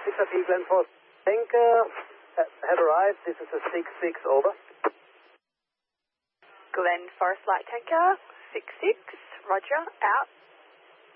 6FE Glenforce Tanker have arrived. This is a 6-6, over. Glenforce Light Tanker, 6-6, roger, out.